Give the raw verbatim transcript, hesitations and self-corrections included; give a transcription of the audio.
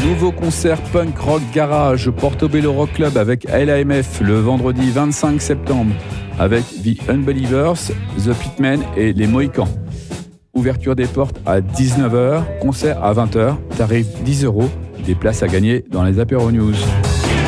Nouveau concert punk rock garage au Portobello Rock Club avec L A M F le vendredi vingt-cinq septembre avec The Unbelievers, The Pitmen et Les Mohicans. Ouverture des portes à dix-neuf heures, concert à vingt heures, tarif dix euros, des places à gagner dans les apéros news.